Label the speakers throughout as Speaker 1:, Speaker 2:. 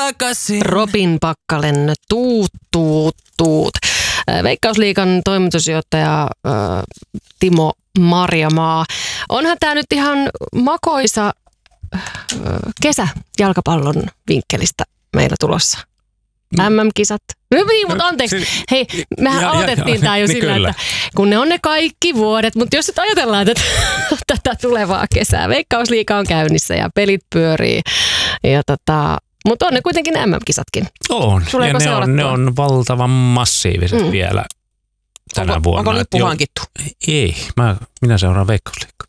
Speaker 1: takaisin.
Speaker 2: Robin Pakkalen, tuut. Veikkausliigan toimitusjohtaja Timo Marjamaa. Onhan tämä nyt ihan makoisa kesä jalkapallon vinkkelistä meillä tulossa. MM-kisat. No niin, mutta anteeksi. Hei, mehän aloitettiin tämä jo
Speaker 3: niin
Speaker 2: sillä,
Speaker 3: kyllä.
Speaker 2: että kun ne on ne kaikki vuodet, mutta jos nyt ajatellaan tätä tulevaa kesää, Veikkausliiga on käynnissä ja pelit pyörii. Ja mutta on ne kuitenkin MM-kisatkin.
Speaker 3: On,
Speaker 2: Tuleeko
Speaker 3: ja ne on valtavan massiiviset vielä tänä vuonna.
Speaker 1: Onko lippu hankittu?
Speaker 3: Ei, minä seuraan Veikkausliigaa.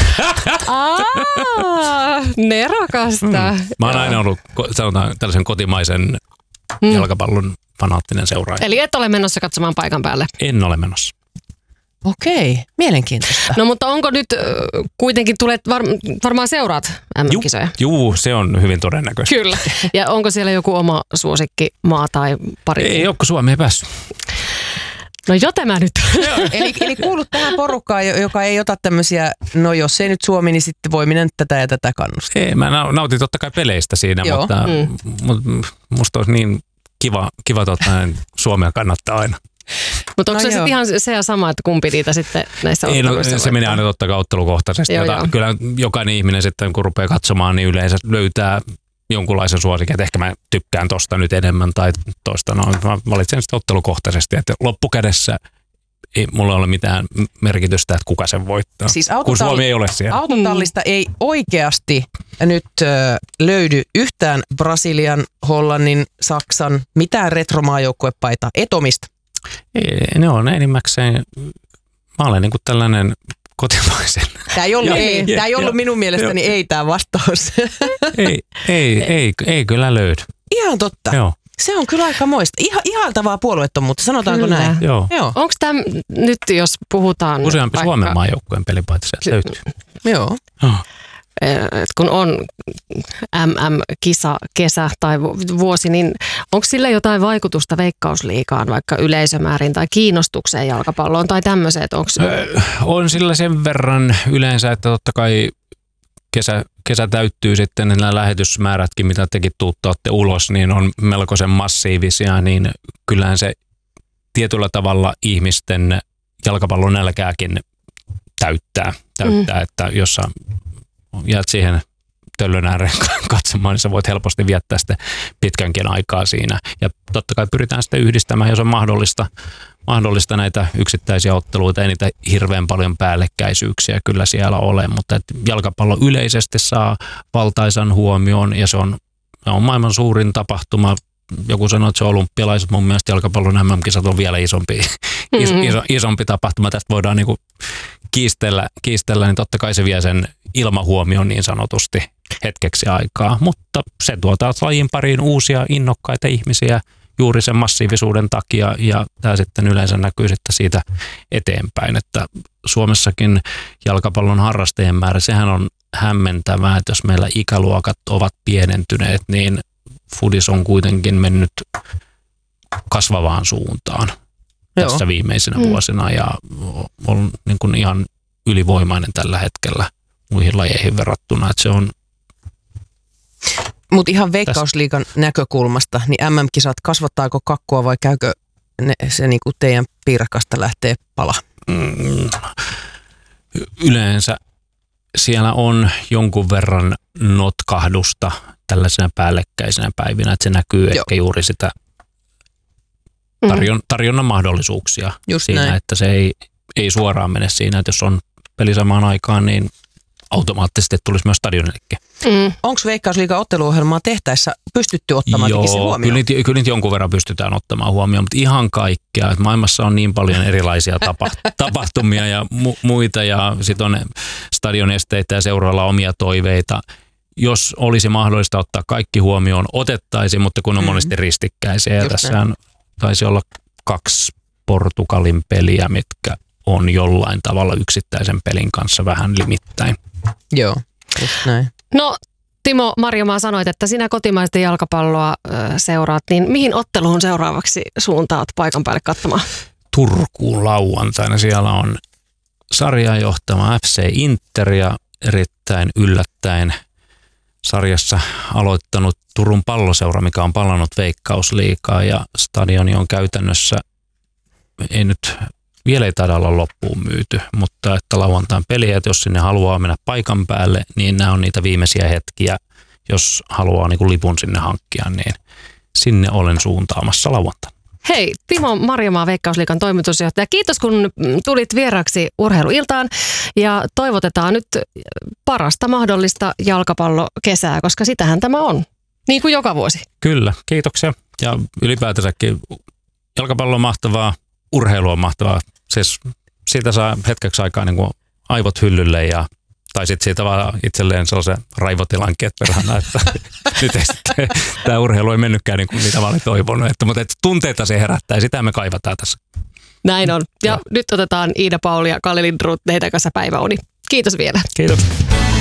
Speaker 2: Nerokasta.
Speaker 3: Mä oon aina ollut, sanotaan, tällaisen kotimaisen jalkapallon fanaattinen seuraaja.
Speaker 2: Eli et ole menossa katsomaan paikan päälle?
Speaker 3: En ole menossa.
Speaker 1: Okei, mielenkiintoista.
Speaker 2: No mutta onko nyt kuitenkin tulet, varmaan seuraat MM-kisoja?
Speaker 3: Juu, se on hyvin todennäköistä.
Speaker 2: Kyllä. Ja onko siellä joku oma suosikkimaa tai pari?
Speaker 3: Ei ole, kun Suomi ei päässyt.
Speaker 2: No jo tämä nyt.
Speaker 1: Eli kuulut tähän porukkaan, joka ei ota tämmöisiä, no jos ei nyt Suomi, niin sitten voi minä nyt tätä ja tätä kannustaa.
Speaker 3: Ei, mä nautin totta kai peleistä siinä, mutta musta olisi niin kiva Suomea kannattaa aina.
Speaker 2: Mutta onko se sitten ihan se ja sama, että kumpi niitä sitten näissä otteluissa
Speaker 3: se menee aina totta kai ottelukohtaisesti. Kyllä jokainen ihminen sitten, kun rupeaa katsomaan, niin yleensä löytää jonkunlaisen suosikin, että ehkä mä tykkään tosta nyt enemmän tai tosta. No, mä valitsen sitten ottelukohtaisesti, että loppukädessä ei mulla ole mitään merkitystä, että kuka sen voittaa,
Speaker 1: siis
Speaker 3: kun Suomi ei ole siellä.
Speaker 1: Autotallista ei oikeasti nyt löydy yhtään Brasilian, Hollannin, Saksan, mitään retromaajoukkuepaita etomista.
Speaker 3: Ei, ne on enimmäkseen, mä olen niin kuin tällainen kotimaisen.
Speaker 1: Tämä ei ollut minun mielestäni ei tämä vastaus.
Speaker 3: Ei kyllä löydy.
Speaker 1: Ihan totta.
Speaker 3: Joo.
Speaker 1: Se on kyllä aika moista. Ihaltavaa puolueettomuutta, sanotaanko
Speaker 2: kyllä.
Speaker 1: näin?
Speaker 3: Joo.
Speaker 2: Onko tämä nyt, jos puhutaan...
Speaker 3: Useampi Suomen maajoukkueen pelipaita sieltä löytyy.
Speaker 1: Joo.
Speaker 2: Kun on MM-kisa, kesä tai vuosi, niin onko sillä jotain vaikutusta Veikkausliigaan, vaikka yleisömäärin tai kiinnostukseen jalkapalloon tai tämmöiseen?
Speaker 3: On sillä sen verran yleensä, että totta kai kesä täyttyy sitten, nämä lähetysmäärätkin, mitä tekin tuuttaatte ulos, niin on melkoisen massiivisia, niin kyllähän se tietyllä tavalla ihmisten jalkapallon nälkääkin täyttää että jos sä jäät siihen töllön ääreen katsomaan, niin sä voit helposti viettää sitten pitkänkin aikaa siinä. Ja totta kai pyritään sitten yhdistämään, jos on mahdollista näitä yksittäisiä otteluita, ei niitä hirveän paljon päällekkäisyyksiä kyllä siellä ole, mutta jalkapallo yleisesti saa valtaisan huomioon ja se on maailman suurin tapahtuma. Joku sanoo, että se on olympialaiset, mun mielestä jalkapallon MM-kisat on vielä isompi tapahtuma. Tästä voidaan niinku kiistellä, niin totta kai se vie sen ilmahuomioon niin sanotusti hetkeksi aikaa, mutta se tuo taas lajin pariin uusia innokkaita ihmisiä juuri sen massiivisuuden takia ja tämä sitten yleensä näkyy sitten siitä eteenpäin, että Suomessakin jalkapallon harrastajien määrä, sehän on hämmentävää, että jos meillä ikäluokat ovat pienentyneet, niin fudis on kuitenkin mennyt kasvavaan suuntaan tässä viimeisinä vuosina ja on niin kuin ihan ylivoimainen tällä hetkellä muihin lajeihin verrattuna, että se on.
Speaker 1: Mutta ihan Veikkausliigan näkökulmasta, niin MM-kisat, kasvattaako kakkua vai käykö se niinku teidän piirakasta lähtee pala?
Speaker 3: Yleensä siellä on jonkun verran notkahdusta tällaisena päällekkäisenä päivinä, että se näkyy ehkä juuri sitä tarjonnan mahdollisuuksia
Speaker 1: just
Speaker 3: siinä,
Speaker 1: näin.
Speaker 3: että se ei suoraan mene siinä, että jos on peli samaan aikaan, niin automaattisesti tulisi myös stadionillekin.
Speaker 1: Onko Veikkausliigan otteluohjelmaa tehtäessä pystytty ottamaan se huomioon?
Speaker 3: Kyllä niitä jonkun verran pystytään ottamaan huomioon, mutta ihan kaikkea. Että maailmassa on niin paljon erilaisia tapahtumia ja muita ja sitten on stadionesteitä ja seuroilla omia toiveita. Jos olisi mahdollista ottaa kaikki huomioon, otettaisiin, mutta kun on monesti ristikkäisiä. Ja tässähän taisi olla 2 Portugalin peliä, mitkä on jollain tavalla yksittäisen pelin kanssa vähän limittäin.
Speaker 1: Joo, just näin.
Speaker 2: No Timo Marjamaa, sanoit, että sinä kotimaista jalkapalloa seuraat, niin mihin otteluun seuraavaksi suuntaat paikan päälle katsomaan?
Speaker 3: Turkuun lauantaina. Siellä on sarjaa johtama FC Inter ja erittäin yllättäen sarjassa aloittanut Turun Palloseura, mikä on palannut Veikkausliigaan ja stadioni on käytännössä, vielä ei taida olla loppuun myyty, mutta että lauantain peliä, että jos sinne haluaa mennä paikan päälle, niin nämä on niitä viimeisiä hetkiä, jos haluaa niin kuin lipun sinne hankkia, niin sinne olen suuntaamassa lauantaina.
Speaker 2: Hei, Timo Marjamaa, Veikkausliigan toimitusjohtaja. Kiitos, kun tulit vieraksi Urheiluiltaan ja toivotetaan nyt parasta mahdollista jalkapallokesää, koska sitähän tämä on, niin kuin joka vuosi.
Speaker 3: Kyllä, kiitoksia. Ja ylipäätänsäkin jalkapallo on mahtavaa, urheilu on mahtavaa. Siis siitä saa hetkeksi aikaa niin kuin aivot hyllylle tai sitten siitä vaan itselleen sellaisen raivotilan ketverhana, että nyt ei sitten, tämä urheilu ei mennytkään niin kuin mitä mä olin toivonut. Mutta tunteita se herättää ja sitä me kaivataan tässä.
Speaker 2: Näin on. Ja nyt otetaan Iida Pauli ja Kalle Lindroth teidän kanssa päiväuni. Kiitos vielä.
Speaker 3: Kiitos.